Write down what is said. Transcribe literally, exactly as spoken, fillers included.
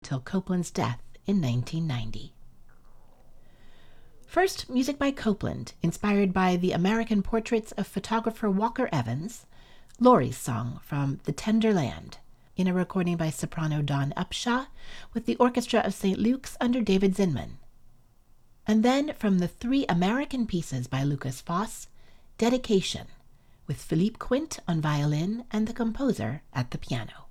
until Copland's death in nineteen ninety. First, music by Copland, inspired by the American portraits of photographer Walker Evans, Laurie's Song from The Tender Land, in a recording by soprano Dawn Upshaw with the Orchestra of Saint Luke's under David Zinman. And then from the three American pieces by Lucas Foss, Dedication, with Philippe Quint on violin and the composer at the piano.